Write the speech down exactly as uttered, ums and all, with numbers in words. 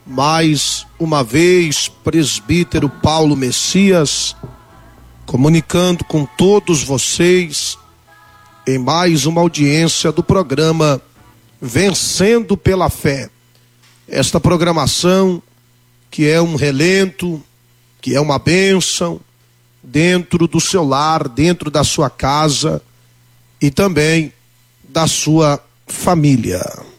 mais uma vez, presbítero Paulo Messias, comunicando com todos vocês em mais uma audiência do programa Vencendo pela Fé. Esta programação que é um relento, que é uma bênção dentro do seu lar, dentro da sua casa e também da sua família.